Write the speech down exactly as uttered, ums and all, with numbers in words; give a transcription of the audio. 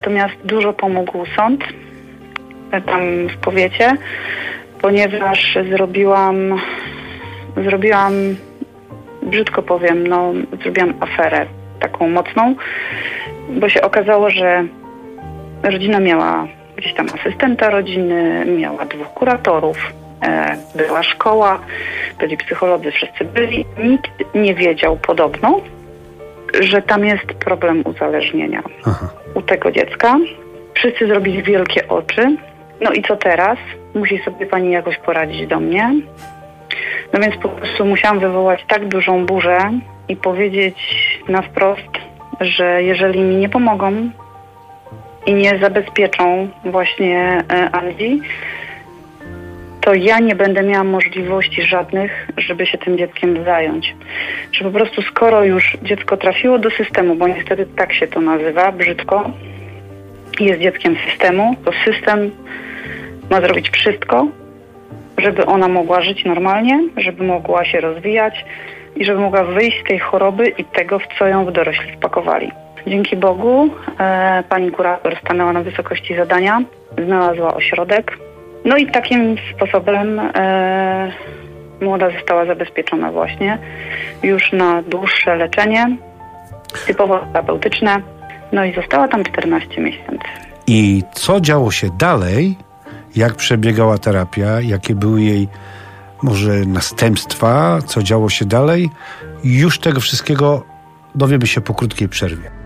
natomiast dużo pomógł sąd tam w powiecie, ponieważ zrobiłam, zrobiłam, brzydko powiem, no, zrobiłam aferę taką mocną, bo się okazało, że rodzina miała gdzieś tam asystenta rodziny, miała dwóch kuratorów, e, była szkoła, byli psycholodzy, wszyscy byli. Nikt nie wiedział podobno, że tam jest problem uzależnienia Aha. u tego dziecka. Wszyscy zrobili wielkie oczy. No i co teraz? Musi sobie pani jakoś poradzić do mnie. No więc po prostu musiałam wywołać tak dużą burzę i powiedzieć na wprost, że jeżeli mi nie pomogą i nie zabezpieczą właśnie Andzi, to ja nie będę miała możliwości żadnych, żeby się tym dzieckiem zająć. Że po prostu skoro już dziecko trafiło do systemu, bo niestety tak się to nazywa, brzydko, jest dzieckiem systemu, to system ma zrobić wszystko, żeby ona mogła żyć normalnie, żeby mogła się rozwijać i żeby mogła wyjść z tej choroby i tego, w co ją w dorośli wpakowali. Dzięki Bogu e, pani kurator stanęła na wysokości zadania, znalazła ośrodek. No i takim sposobem e, młoda została zabezpieczona właśnie już na dłuższe leczenie, typowo terapeutyczne. No i została tam czternaście miesięcy. I co działo się dalej? Jak przebiegała terapia? Jakie były jej może następstwa? Co działo się dalej? Już tego wszystkiego dowiemy się po krótkiej przerwie.